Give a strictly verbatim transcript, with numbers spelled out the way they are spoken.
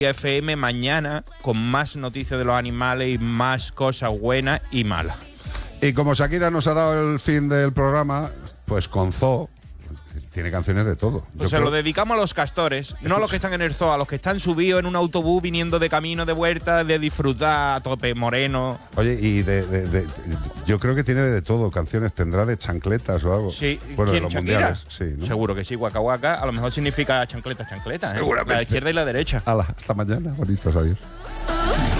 F M mañana con más noticias de los animales y más cosas buenas y malas. Y como Shakira nos ha dado el fin del programa, pues con Zoo tiene canciones de todo. Pues se creo... lo dedicamos a los castores, no a los que están en el zoo, a los que están subidos en un autobús viniendo de camino, de vuelta, de disfrutar a tope, moreno. Oye, y de, de, de, de yo creo que tiene de todo, canciones, tendrá de chancletas o algo. Sí, bueno, de los Shakira? mundiales. Sí, ¿no? Seguro que sí, Waka Waka, a lo mejor significa chancleta, chancleta, ¿eh? La izquierda y la derecha. Hala, hasta mañana, bonitos, adiós.